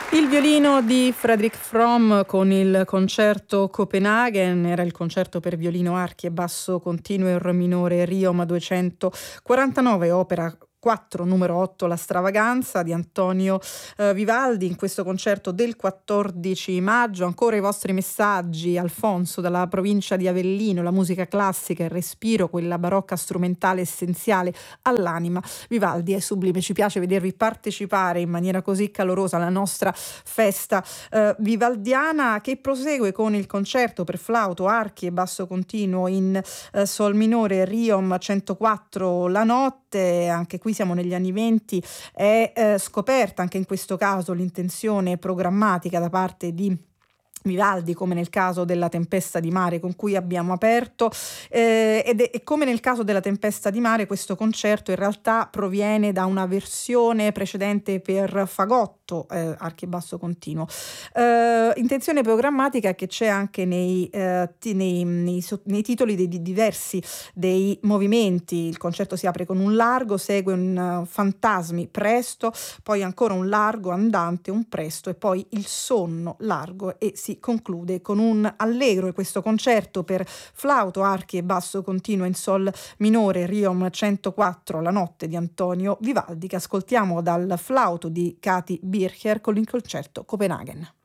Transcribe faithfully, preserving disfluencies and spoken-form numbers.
Il violino di Frederick Fromm con il concerto Copenaghen, era il concerto per violino, archi e basso continuo in re minore Riom duecentoquarantanove, opera quattro, numero otto, La stravaganza di Antonio eh, Vivaldi, in questo concerto del quattordici maggio. Ancora i vostri messaggi. Alfonso dalla provincia di Avellino: la musica classica, il respiro, quella barocca strumentale essenziale all'anima. Vivaldi è sublime, ci piace vedervi partecipare in maniera così calorosa alla nostra festa eh, vivaldiana, che prosegue con il concerto per flauto, archi e basso continuo in eh, sol minore Riom centoquattro, La notte. Anche qui siamo negli anni venti, è eh, scoperta anche in questo caso l'intenzione programmatica da parte di Vivaldi, come nel caso della Tempesta di mare con cui abbiamo aperto, eh, ed è, e come nel caso della Tempesta di mare questo concerto in realtà proviene da una versione precedente per fagotto, eh, archi e basso continuo. Eh, intenzione programmatica che c'è anche nei, eh, ti, nei, nei, nei titoli dei, di diversi dei movimenti. Il concerto si apre con un largo, segue un uh, fantasmi presto, poi ancora un largo andante, un presto e poi il sonno largo, e si si conclude con un allegro. E questo concerto per flauto, archi e basso continuo in sol minore Riom centoquattro, La notte di Antonio Vivaldi, che ascoltiamo dal flauto di Kati Bircher con il concerto Copenaghen.